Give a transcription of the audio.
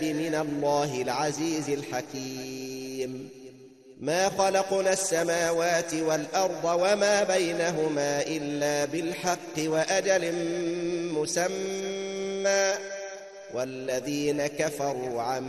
من الله العزيز الحكيم. ما خلقنا السماوات والأرض وما بينهما إلا بالحق وأجل مسمى والذين كفروا عما